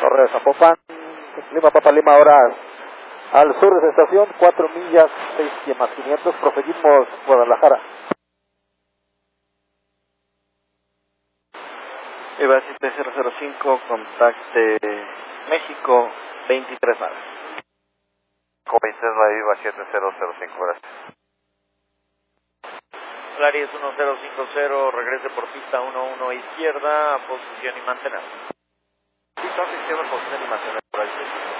Torre Zapopan, Lima Papa Lima, horas al sur de esa estación, 4 millas, 6 más 500, proseguimos Guadalajara. EVA 7005, contacte México, 23 horas. Con 29, EVA 7005, gracias. Claris 1050, regrese por pista 11 izquierda, posición y mantener. Pista izquierda, posición y mantener por ahí.